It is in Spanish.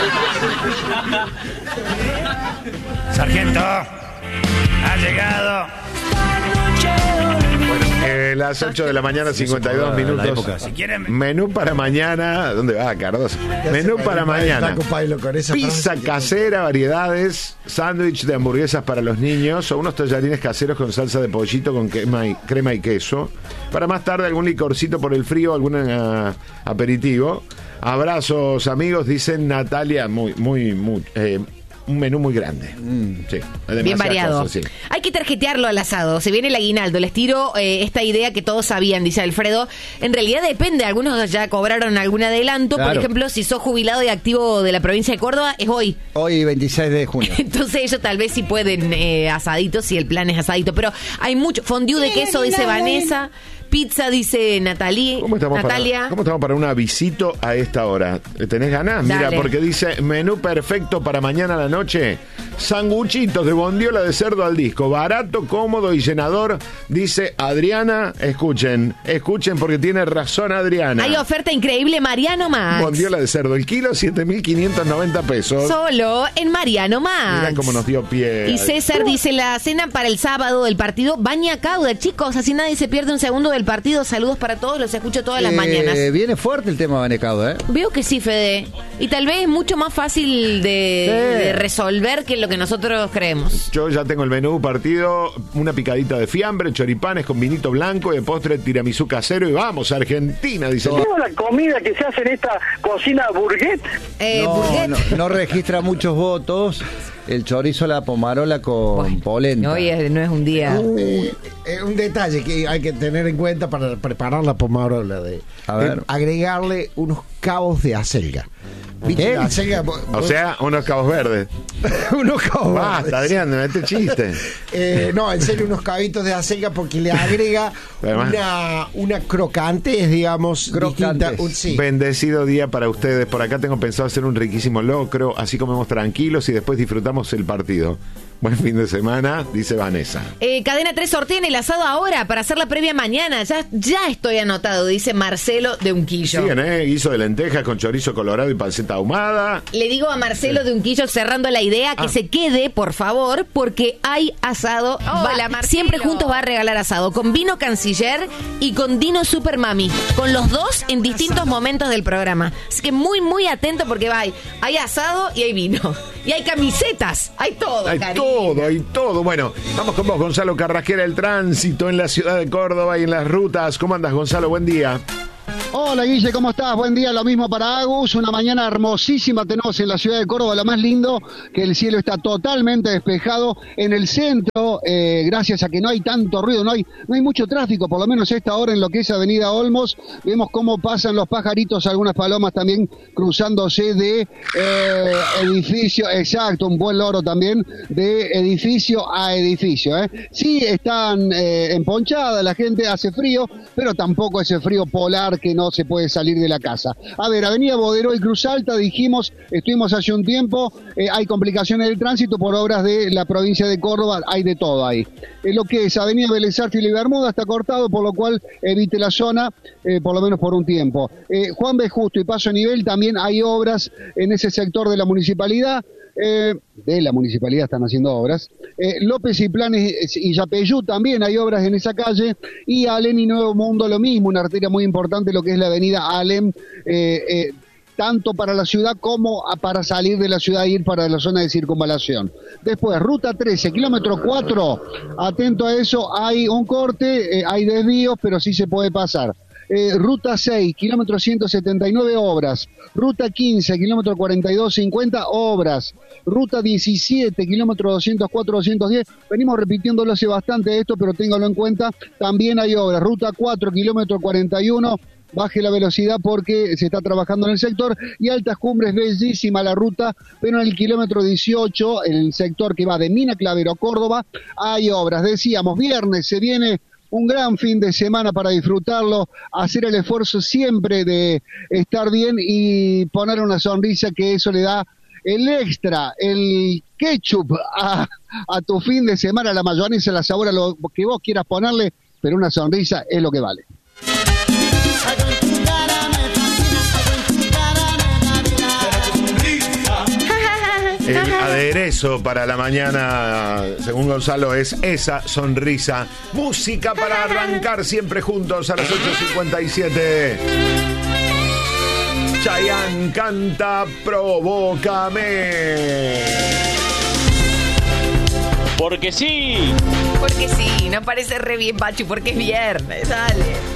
Sargento, ha llegado. Bueno, las 8 de la mañana, 52 minutos. Si quieren... Menú para mañana. ¿Dónde va, Cardoso? Menú para mañana. Pizza casera, variedades, sándwich de hamburguesas para los niños o unos tallarines caseros con salsa de pollito con crema y queso. Para más tarde, algún licorcito por el frío, algún aperitivo. Abrazos, amigos, dicen Natalia. Un menú muy grande. Sí, bien variado. Cosas, sí. Hay que tarjetearlo al asado. Se viene el aguinaldo. Les tiro esta idea que todos sabían, dice Alfredo. En realidad depende. Algunos ya cobraron algún adelanto. Claro. Por ejemplo, si sos jubilado y activo de la provincia de Córdoba, es hoy. Hoy, 26 de junio. Entonces ellos tal vez sí pueden asaditos, si el plan es asadito. Pero hay mucho. Fondue de queso, dice Vanessa. Pizza, dice Natalia. ¿Cómo estamos para una visito a esta hora? ¿Tenés ganas? Mira, porque dice menú perfecto para mañana a la noche. Sanguchitos de bondiola de cerdo al disco. Barato, cómodo y llenador. Dice Adriana. Escuchen porque tiene razón Adriana. Hay oferta increíble, Mariano Max. Bondiola de cerdo. El kilo, 7.590 pesos. Solo en Mariano Max. Mirá cómo nos dio pie. Y César dice la cena para el sábado del partido. Baña cauda, chicos. Así nadie se pierde un segundo del partido. Saludos para todos, los escucho todas las mañanas. Viene fuerte el tema de Banecado, ¿eh? Veo que sí, Fede. Y tal vez es mucho más fácil de resolver que lo que nosotros creemos. Yo ya tengo el menú partido, una picadita de fiambre, choripanes con vinito blanco y de postre tiramisú casero y vamos, Argentina, dice. ¿Tenemos la comida que se hace en esta cocina Burguet? No registra muchos votos. El chorizo a la pomarola con polenta. Hoy no es un día. Un detalle que hay que tener en cuenta para preparar la pomarola. Agregarle unos cabos de acelga. ¿Qué? O sea, unos cabos verdes. Unos cabos verdes. Basta, Adrián, no este chiste. No, en serio, unos cabitos de acelga porque le agrega una crocantez, digamos, distinta. Sí. Bendecido día para ustedes. Por acá tengo pensado hacer un riquísimo locro, así comemos tranquilos y después disfrutamos el partido. Buen fin de semana, dice Vanessa. Cadena 3 sortea en el asado ahora para hacer la previa mañana. Ya estoy anotado, dice Marcelo de Unquillo. Siguen, guiso de lentejas con chorizo colorado y panceta ahumada. Le digo a Marcelo de Unquillo, cerrando la idea, que se quede, por favor, porque hay asado. Siempre juntos va a regalar asado, con vino Canciller y con Dino Super Mami. Con los dos en distintos momentos del programa. Así que muy, muy atento porque hay asado y hay vino. Y hay camisetas, hay todo, Hay todo. Bueno, vamos con vos, Gonzalo Carrasquera, el tránsito en la ciudad de Córdoba y en las rutas. ¿Cómo andas, Gonzalo? Buen día. Hola, Guille, ¿cómo estás? Buen día, lo mismo para Agus. Una mañana hermosísima tenemos en la ciudad de Córdoba, lo más lindo, que el cielo está totalmente despejado. En el centro, gracias a que no hay tanto ruido, no hay mucho tráfico, por lo menos a esta hora en lo que es Avenida Olmos. Vemos cómo pasan los pajaritos, algunas palomas también cruzándose de edificio, exacto, un buen loro también, de edificio a edificio. Sí, están emponchadas, la gente hace frío, pero tampoco ese frío polar que no se puede salir de la casa. A ver, Avenida Boderó y Cruz Alta, dijimos, estuvimos hace un tiempo, hay complicaciones del tránsito por obras de la provincia de Córdoba, hay de todo ahí. Lo que es Avenida Vélez Arfiel y Bermuda está cortado, por lo cual evite la zona, por lo menos por un tiempo. Juan B. Justo y Paso Nivel, también hay obras en ese sector de la municipalidad. Están haciendo obras. López y Planes y Yapeyú también hay obras en esa calle, y Alem y Nuevo Mundo lo mismo, una arteria muy importante, lo que es la avenida Alem, tanto para la ciudad como para salir de la ciudad e ir para la zona de circunvalación. Después, ruta 13, kilómetro 4, atento a eso, hay un corte, hay desvíos, pero sí se puede pasar. Ruta 6, kilómetro 179, obras. Ruta 15, kilómetro 4250, obras. Ruta 17, kilómetro 204-210. Venimos repitiéndolo hace bastante esto, pero téngalo en cuenta. También hay obras. Ruta 4, kilómetro 41. Baje la velocidad porque se está trabajando en el sector. Y Altas Cumbres, bellísima la ruta, pero en el kilómetro 18, en el sector que va de Mina Clavero a Córdoba, hay obras. Decíamos, viernes se viene un gran fin de semana para disfrutarlo, hacer el esfuerzo siempre de estar bien y poner una sonrisa, que eso le da el extra, el ketchup a tu fin de semana, la mayonesa, la sabor, a lo que vos quieras ponerle, pero una sonrisa es lo que vale. El aderezo para la mañana, según Gonzalo, es esa sonrisa. Música para arrancar siempre juntos a las 8:57. Chayanne canta Provócame. Porque sí. Porque sí, no parece re bien, Pachu, porque es viernes, dale.